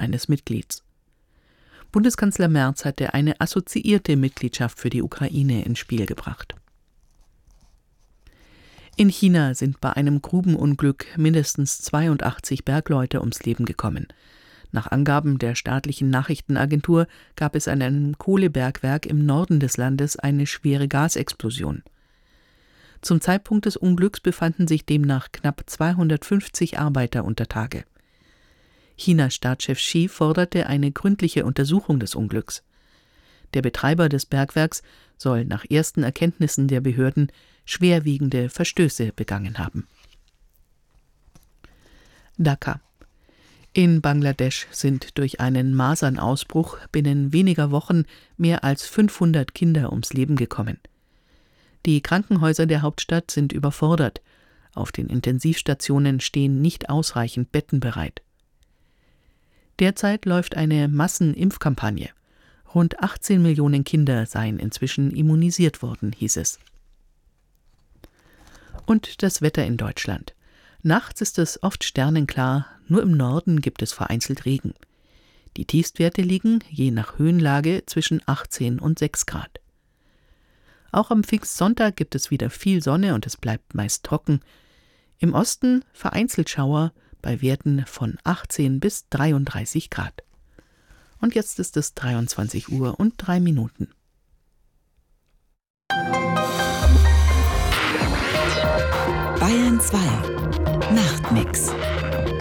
eines Mitglieds. Bundeskanzler Merz hatte eine assoziierte Mitgliedschaft für die Ukraine ins Spiel gebracht. In China sind bei einem Grubenunglück mindestens 82 Bergleute ums Leben gekommen. Nach Angaben der staatlichen Nachrichtenagentur gab es an einem Kohlebergwerk im Norden des Landes eine schwere Gasexplosion. Zum Zeitpunkt des Unglücks befanden sich demnach knapp 250 Arbeiter unter Tage. Chinas Staatschef Xi forderte eine gründliche Untersuchung des Unglücks. Der Betreiber des Bergwerks soll nach ersten Erkenntnissen der Behörden schwerwiegende Verstöße begangen haben. Dhaka. In Bangladesch sind durch einen Masernausbruch binnen weniger Wochen mehr als 500 Kinder ums Leben gekommen. Die Krankenhäuser der Hauptstadt sind überfordert. Auf den Intensivstationen stehen nicht ausreichend Betten bereit. Derzeit läuft eine Massenimpfkampagne. Rund 18 Millionen Kinder seien inzwischen immunisiert worden, hieß es. Und das Wetter in Deutschland. Nachts ist es oft sternenklar, nur im Norden gibt es vereinzelt Regen. Die Tiefstwerte liegen, je nach Höhenlage, zwischen 18 und 6 Grad. Auch am Pfingstsonntag gibt es wieder viel Sonne und es bleibt meist trocken. Im Osten vereinzelt Schauer bei Werten von 18 bis 33 Grad. Und jetzt ist es 23 Uhr und 3 Minuten. Bayern 2 Nachtmix.